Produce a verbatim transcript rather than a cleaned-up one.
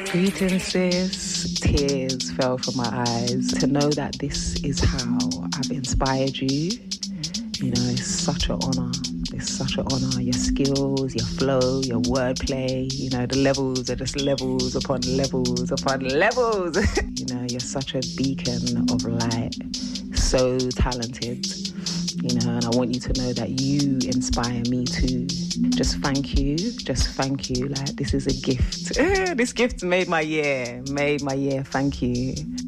Greetings, sis. Tears fell from my eyes to know that this is how I've inspired you. You know, it's such an honour. It's such an honour. Your skills, your flow, your wordplay, you know, the levels are just levels upon levels upon levels. You know, you're such a beacon of light. So talented. You know, and I want you to know that you inspire me too. Just thank you. Just thank you. Like, this is a gift. This gift made my year. Made my year. Thank you.